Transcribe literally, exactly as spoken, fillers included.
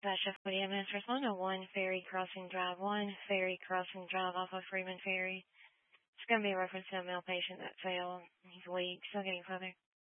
Basha forty M S respond to one Ferry Crossing Drive, one Ferry Crossing Drive off of Freeman Ferry. It's going to be a reference to a male patient that fell. He's weak. Still getting further.